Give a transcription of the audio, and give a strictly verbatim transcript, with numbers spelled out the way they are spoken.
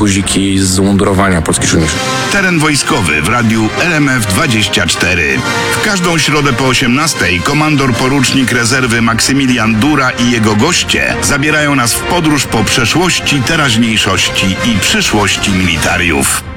guziki z umundurowania polskich żołnierzy. Teren wojskowy w radiu L M F dwadzieścia cztery. W każdą środę po osiemnastej komandor porucznik rezerwy Maksymilian Dura i jego goście zabierają nas w podróż po przeszłości, teraźniejszości i przyszłości militariów.